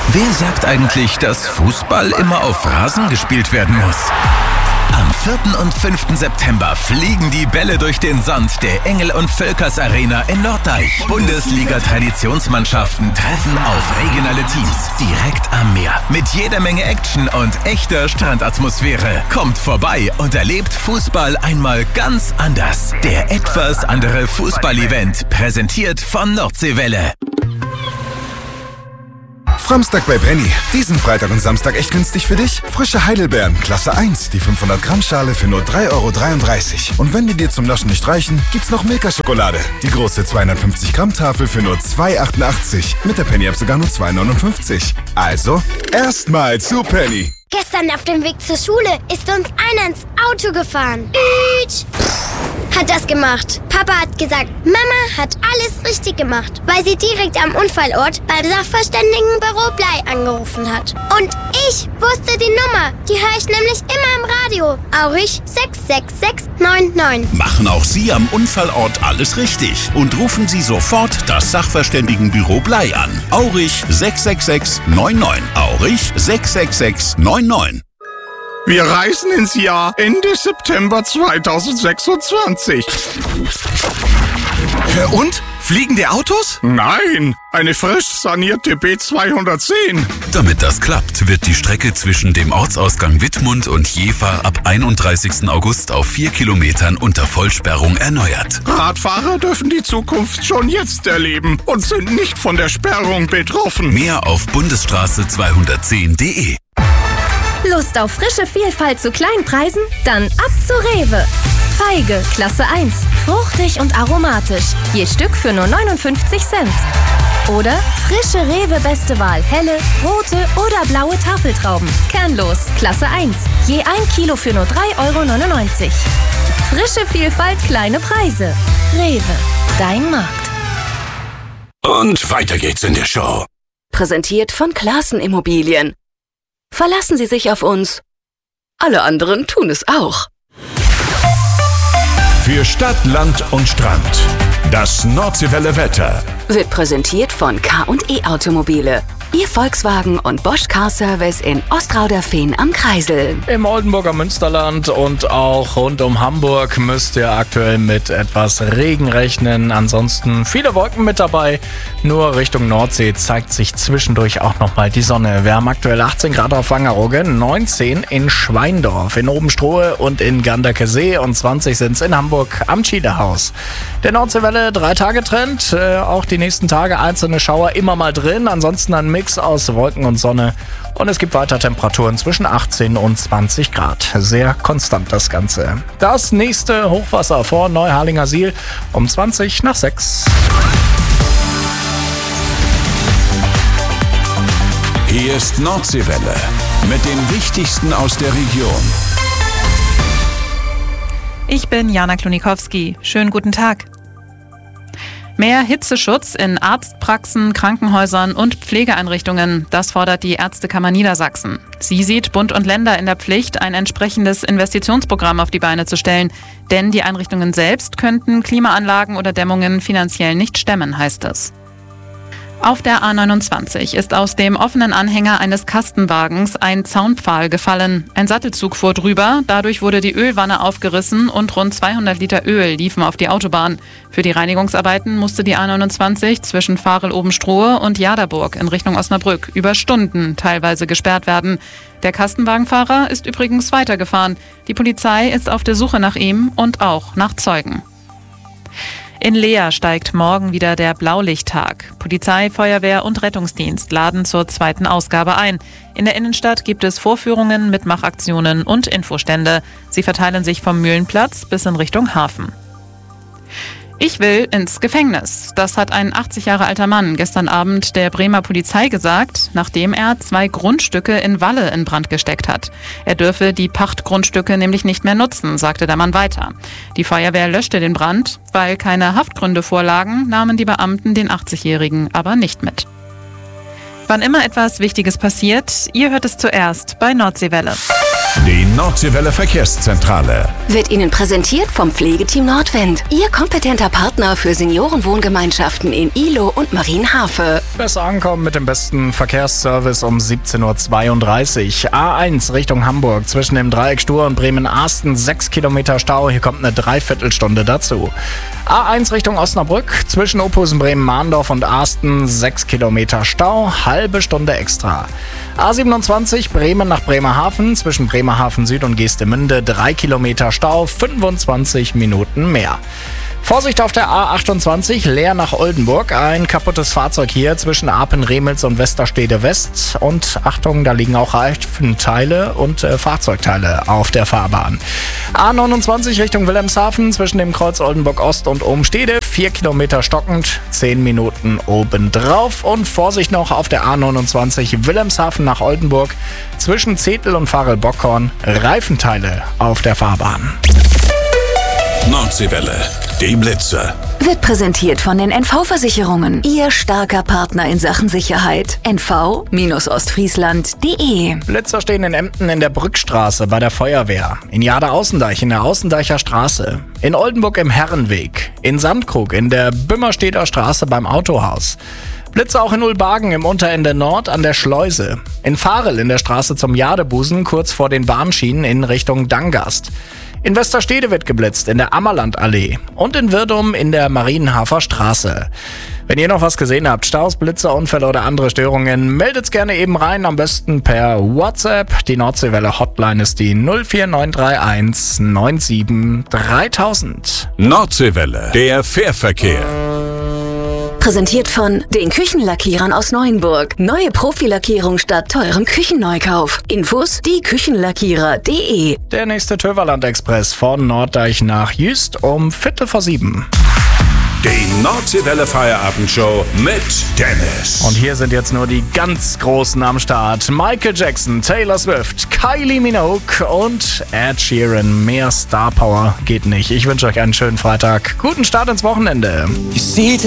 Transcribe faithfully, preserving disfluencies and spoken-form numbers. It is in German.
Wer sagt eigentlich, dass Fußball immer auf Rasen gespielt werden muss? Am vierten und fünften September fliegen die Bälle durch den Sand der Engel- und Völkers Arena in Norddeich. Bundesliga-Traditionsmannschaften treffen auf regionale Teams direkt am Meer. Mit jeder Menge Action und echter Strandatmosphäre. Kommt vorbei und erlebt Fußball einmal ganz anders. Der etwas andere Fußball-Event, präsentiert von Nordseewelle. Framstag bei Penny. Diesen Freitag und Samstag echt günstig für dich. Frische Heidelbeeren, Klasse eins, die fünfhundert Gramm Schale für nur drei Euro dreiunddreißig. Und wenn die dir zum Naschen nicht reichen, gibt's noch Milka-Schokolade. Die große zweihundertfünfzig Gramm Tafel für nur zwei Euro achtundachtzig. Mit der Penny-App sogar nur zwei Euro neunundfünfzig. Also, erstmal zu Penny. Gestern auf dem Weg zur Schule ist uns einer ins Auto gefahren. Ütsch. Hat das gemacht. Papa hat gesagt, Mama hat alles richtig gemacht, weil sie direkt am Unfallort beim Sachverständigenbüro Blei angerufen hat. Und ich wusste die Nummer. Die höre ich nämlich immer im Radio. Aurich sechs sechs sechs neun neun. Machen auch Sie am Unfallort alles richtig und rufen Sie sofort das Sachverständigenbüro Blei an. Aurich sechs sechs sechs neun neun. Aurich sechs sechs sechs neun neun. Wir reisen ins Jahr Ende September zweitausendsechsundzwanzig. Und? Fliegende Autos? Nein, eine frisch sanierte B zweihundertzehn. Damit das klappt, wird die Strecke zwischen dem Ortsausgang Wittmund und Jever ab einunddreißigsten August auf vier Kilometern unter Vollsperrung erneuert. Radfahrer dürfen die Zukunft schon jetzt erleben und sind nicht von der Sperrung betroffen. Mehr auf bundesstraße zweihundertzehn punkt de. Lust auf frische Vielfalt zu kleinen Preisen? Dann ab zu Rewe. Feige, Klasse eins. Fruchtig und aromatisch. Je Stück für nur neunundfünfzig Cent. Oder frische Rewe Beste Wahl. Helle, rote oder blaue Tafeltrauben. Kernlos, Klasse eins. Je ein Kilo für nur drei Euro neunundneunzig. Frische Vielfalt, kleine Preise. Rewe, dein Markt. Und weiter geht's in der Show. Präsentiert von Classen Immobilien. Verlassen Sie sich auf uns. Alle anderen tun es auch. Für Stadt, Land und Strand. Das Nordseewelle Wetter Wird präsentiert von K und E Automobile. Ihr Volkswagen und Bosch Car Service in Ostrauderfehn am Kreisel. Im Oldenburger Münsterland und auch rund um Hamburg müsst ihr aktuell mit etwas Regen rechnen. Ansonsten viele Wolken mit dabei. Nur Richtung Nordsee zeigt sich zwischendurch auch nochmal die Sonne. Wir haben aktuell achtzehn Grad auf Wangerooge, neunzehn in Schweindorf, in Obenstrohe und in Ganderkesee und zwanzig sind es in Hamburg am Schiederhaus. Der Nordseewelle drei Tage Trend, äh, auch die nächsten Tage einzelne Schauer immer mal drin. Ansonsten ein Mix aus Wolken und Sonne und es gibt weiter Temperaturen zwischen achtzehn und zwanzig Grad. Sehr konstant das Ganze. Das nächste Hochwasser vor Neuharlinger Siel um zwanzig nach sechs. Hier ist Nordseewelle mit dem Wichtigsten aus der Region. Ich bin Jana Klonikowski. Schönen guten Tag. Mehr Hitzeschutz in Arztpraxen, Krankenhäusern und Pflegeeinrichtungen, das fordert die Ärztekammer Niedersachsen. Sie sieht Bund und Länder in der Pflicht, ein entsprechendes Investitionsprogramm auf die Beine zu stellen. Denn die Einrichtungen selbst könnten Klimaanlagen oder Dämmungen finanziell nicht stemmen, heißt es. Auf der A neunundzwanzig ist aus dem offenen Anhänger eines Kastenwagens ein Zaunpfahl gefallen. Ein Sattelzug fuhr drüber, dadurch wurde die Ölwanne aufgerissen und rund zweihundert Liter Öl liefen auf die Autobahn. Für die Reinigungsarbeiten musste die A neunundzwanzig zwischen Varel-Obenstrohe und Jaderburg in Richtung Osnabrück über Stunden teilweise gesperrt werden. Der Kastenwagenfahrer ist übrigens weitergefahren. Die Polizei ist auf der Suche nach ihm und auch nach Zeugen. In Leer steigt morgen wieder der Blaulichttag. Polizei, Feuerwehr und Rettungsdienst laden zur zweiten Ausgabe ein. In der Innenstadt gibt es Vorführungen, Mitmachaktionen und Infostände. Sie verteilen sich vom Mühlenplatz bis in Richtung Hafen. Ich will ins Gefängnis. Das hat ein achtzig Jahre alter Mann gestern Abend der Bremer Polizei gesagt, nachdem er zwei Grundstücke in Walle in Brand gesteckt hat. Er dürfe die Pachtgrundstücke nämlich nicht mehr nutzen, sagte der Mann weiter. Die Feuerwehr löschte den Brand. Weil keine Haftgründe vorlagen, nahmen die Beamten den achtzigjährigen aber nicht mit. Wann immer etwas Wichtiges passiert, ihr hört es zuerst bei Nordseewelle. Den Nordseewelle Verkehrszentrale. Wird Ihnen präsentiert vom Pflegeteam Nordwind. Ihr kompetenter Partner für Seniorenwohngemeinschaften in Ihlow und Marienhafe. Besser ankommen mit dem besten Verkehrsservice um siebzehn Uhr zweiunddreißig. A eins Richtung Hamburg zwischen dem Dreieck Stur und Bremen-Arsten sechs Kilometer Stau. Hier kommt eine Dreiviertelstunde dazu. A eins Richtung Osnabrück zwischen Ophusen, Bremen-Mahndorf und Arsten sechs Kilometer Stau. Halbe Stunde extra. A siebenundzwanzig Bremen nach Bremerhaven zwischen Bremerhaven Süd und Geestemünde drei Kilometer Stau, fünfundzwanzig Minuten mehr. Vorsicht auf der A achtundzwanzig, Leer nach Oldenburg. Ein kaputtes Fahrzeug hier zwischen Apen-Remels und Westerstede West. Und Achtung, da liegen auch Reifenteile und äh, Fahrzeugteile auf der Fahrbahn. A neunundzwanzig Richtung Wilhelmshaven zwischen dem Kreuz Oldenburg Ost und Ohmstede. vier Kilometer stockend, zehn Minuten obendrauf. Und Vorsicht noch auf der A neunundzwanzig Wilhelmshaven nach Oldenburg zwischen Zetel und Farel-Bockhorn. Reifenteile auf der Fahrbahn. Nordseewelle, die Blitzer. Wird präsentiert von den N V-Versicherungen. Ihr starker Partner in Sachen Sicherheit. N V Ostfriesland punkt de. Blitzer stehen in Emden in der Brückstraße bei der Feuerwehr. In Jade-Außendeich in der Außendeicher Straße. In Oldenburg im Herrenweg. In Sandkrug in der Bümmerstedter Straße beim Autohaus. Blitzer auch in Ulbagen im Unterende Nord an der Schleuse. In Farel in der Straße zum Jadebusen kurz vor den Bahnschienen in Richtung Dangast. In Westerstede wird geblitzt, in der Ammerlandallee und in Wirdum in der Marienhafer Straße. Wenn ihr noch was gesehen habt, Staus, Blitzer, Unfälle oder andere Störungen, meldet's gerne eben rein, am besten per WhatsApp. Die Nordseewelle Hotline ist die null vier neun drei eins neun sieben dreitausend. Nordseewelle, der Fährverkehr. Präsentiert von den Küchenlackierern aus Neuenburg. Neue Profilackierung statt teurem Küchenneukauf. Infos die Küchenlackierer punkt de. Der nächste Töverland-Express von Norddeich nach Jüst um Viertel vor sieben. Die Nordseewelle Feierabendshow mit Dennis. Und hier sind jetzt nur die ganz Großen am Start. Michael Jackson, Taylor Swift, Kylie Minogue und Ed Sheeran. Mehr Star Power geht nicht. Ich wünsche euch einen schönen Freitag. Guten Start ins Wochenende. You see